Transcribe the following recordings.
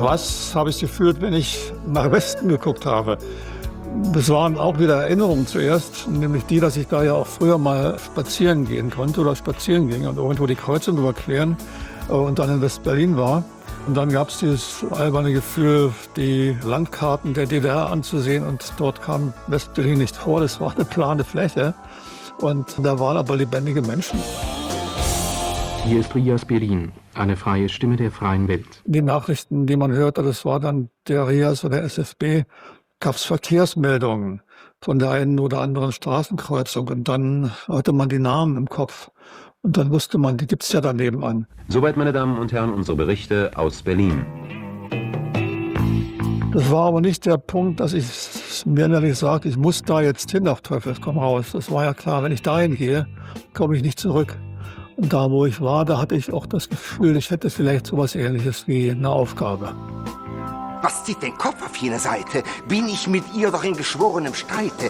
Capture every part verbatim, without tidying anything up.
Was habe ich gefühlt, wenn ich nach Westen geguckt habe? Das waren auch wieder Erinnerungen zuerst, nämlich die, dass ich da ja auch früher mal spazieren gehen konnte oder spazieren ging und irgendwo die Kreuzung überqueren und dann in West-Berlin war. Und dann gab es dieses alberne Gefühl, die Landkarten der D D R anzusehen und dort kam West-Berlin nicht vor, das war eine plane Fläche und da waren aber lebendige Menschen. Hier ist Rias Berlin, eine freie Stimme der freien Welt. Die Nachrichten, die man hörte, das war dann der Rias oder der S F B, gab es Verkehrsmeldungen von der einen oder anderen Straßenkreuzung und dann hatte man die Namen im Kopf und dann wusste man, die gibt es ja da nebenan. Soweit, meine Damen und Herren, unsere Berichte aus Berlin. Das war aber nicht der Punkt, dass ich mir innerlich sagte, ich muss da jetzt hin auf Teufel komm raus. Das war ja klar, wenn ich dahin gehe, komme ich nicht zurück. Und da, wo ich war, da hatte ich auch das Gefühl, ich hätte vielleicht sowas Ähnliches wie eine Aufgabe. Was zieht den Kopf auf jener Seite? Bin ich mit ihr doch in geschworenem Streite?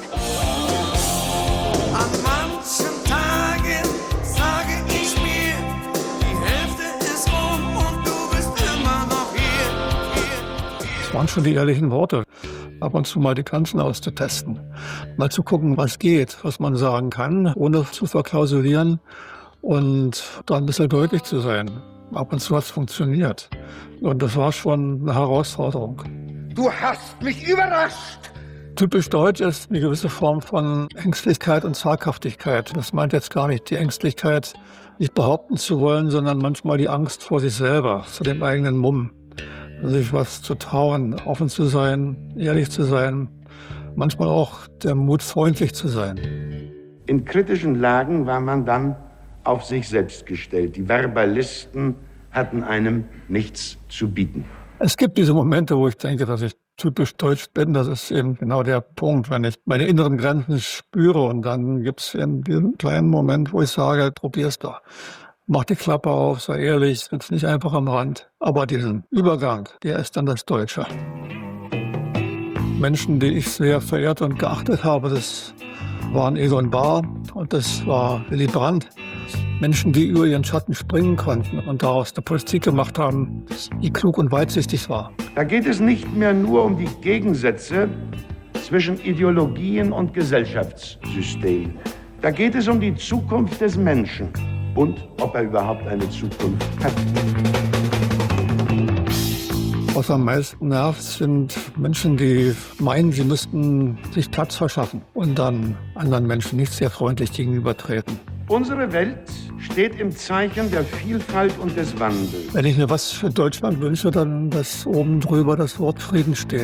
An manchen Tagen sage ich mir, die Hälfte ist rum und du bist immer noch hier, hier. Das waren schon die ehrlichen Worte. Ab und zu mal die Grenzen auszutesten. Mal zu gucken, was geht, was man sagen kann, ohne zu verklausulieren. Und da ein bisschen deutlich zu sein. Ab und zu hat es funktioniert. Und das war schon eine Herausforderung. Du hast mich überrascht! Typisch deutsch ist eine gewisse Form von Ängstlichkeit und Zaghaftigkeit. Das meint jetzt gar nicht die Ängstlichkeit, nicht behaupten zu wollen, sondern manchmal die Angst vor sich selber, vor dem eigenen Mumm. Sich was zu trauen, offen zu sein, ehrlich zu sein, manchmal auch der Mut, freundlich zu sein. In kritischen Lagen war man dann auf sich selbst gestellt. Die Verbalisten hatten einem nichts zu bieten. Es gibt diese Momente, wo ich denke, dass ich typisch deutsch bin. Das ist eben genau der Punkt, wenn ich meine inneren Grenzen spüre. Und dann gibt es eben diesen kleinen Moment, wo ich sage, probier's doch. Mach die Klappe auf, sei ehrlich, sitz nicht einfach am Rand. Aber diesen Übergang, der ist dann das Deutsche. Menschen, die ich sehr verehrt und geachtet habe, das waren Egon Bahr und das war Willy Brandt. Menschen, die über ihren Schatten springen konnten und daraus eine Politik gemacht haben, die klug und weitsichtig war. Da geht es nicht mehr nur um die Gegensätze zwischen Ideologien und Gesellschaftssystemen. Da geht es um die Zukunft des Menschen und ob er überhaupt eine Zukunft hat. Was am meisten nervt, sind Menschen, die meinen, sie müssten sich Platz verschaffen und dann anderen Menschen nicht sehr freundlich gegenübertreten. Unsere Welt steht im Zeichen der Vielfalt und des Wandels. Wenn ich mir was für Deutschland wünsche, dann, dass oben drüber das Wort Frieden steht.